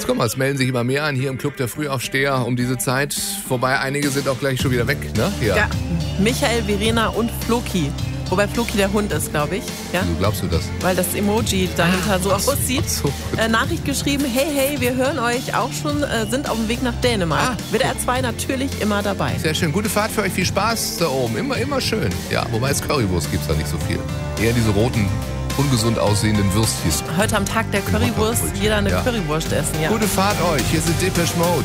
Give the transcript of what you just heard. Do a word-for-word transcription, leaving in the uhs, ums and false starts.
guck mal, es melden sich immer mehr an hier im Club der Frühaufsteher um diese Zeit. Wobei einige sind auch gleich schon wieder weg, ne? Ja. Ja, Michael, Verena und Floki. Wobei Floki der Hund ist, glaube ich. Ja? Wieso glaubst du das? Weil das Emoji dahinter ah, so aussieht. So, äh, Nachricht geschrieben, hey, hey, wir hören euch auch schon, äh, sind auf dem Weg nach Dänemark. Ah, W D R zwei natürlich immer dabei. Sehr schön. Gute Fahrt für euch, viel Spaß da oben. Immer, immer schön. Ja, wobei es Currywurst gibt es da nicht so viel. Eher diese roten, ungesund aussehenden Würstchen. Heute am Tag der Currywurst, jeder eine ja. Currywurst essen. Ja. Gute Fahrt euch. Hier sind Depeche Mode.